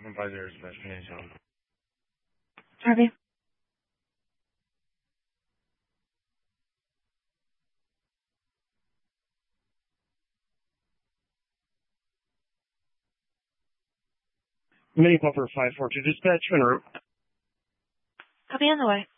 Supervisor Investigation. Harvey. Mini Puffer 542 dispatch, en route. Copy on the way.